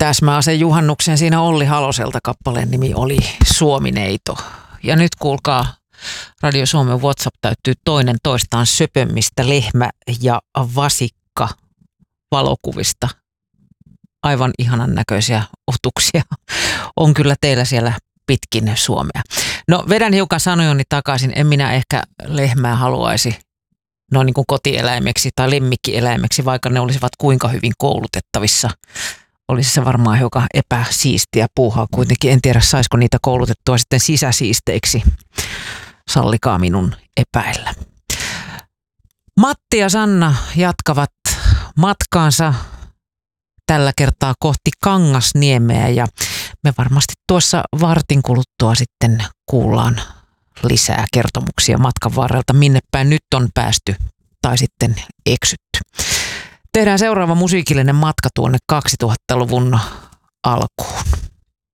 täsmäase juhannuksen. Siinä Olli Haloselta kappaleen nimi oli Suomineito. Ja nyt kuulkaa, Radio Suomen WhatsApp täyttyy toinen toistaan söpömmistä lehmä- ja vasikka valokuvista. Aivan ihanan näköisiä otuksia on kyllä teillä siellä pitkin Suomea. No vedän hiukan sanojoni takaisin. En minä ehkä lehmää haluaisi no niin kuin kotieläimeksi tai lemmikkieläimeksi, vaikka ne olisivat kuinka hyvin koulutettavissa. Olisi se varmaan hiukan epäsiistiä puuhaa kuitenkin. En tiedä, saisiko niitä koulutettua sitten sisäsiisteiksi. Sallikaa minun epäillä. Matti ja Sanna jatkavat matkaansa tällä kertaa kohti Kangasniemeä ja me varmasti tuossa vartin kuluttua sitten kuullaan lisää kertomuksia matkan varrelta, minne päin nyt on päästy tai sitten eksytty. Tehdään seuraava musiikillinen matka tuonne 2000-luvun alkuun.